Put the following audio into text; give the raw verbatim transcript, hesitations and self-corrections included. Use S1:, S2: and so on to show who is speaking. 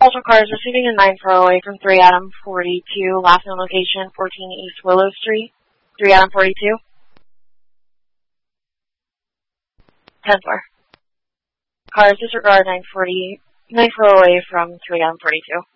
S1: Also, cars receiving a nine four oh eight from three Adam forty-two, last known location fourteen East Willow Street, three Adam forty-two. ten four. Cars disregard nine forty, nine four oh eight from three Adam forty-two.